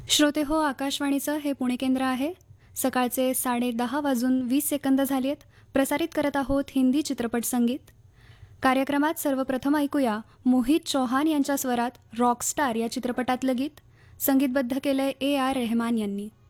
श्रोते हो, आकाशवाणीचं हे पुणे केंद्र आहे. सकाळचे 10:30 झाली आहेत. प्रसारित करत आहोत हिंदी चित्रपट संगीत. कार्यक्रमात सर्वप्रथम ऐकूया मोहित चौहान यांच्या स्वरात रॉकस्टार या चित्रपटातलं गीत. संगीतबद्ध केलंय A.R. रहमान यांनी.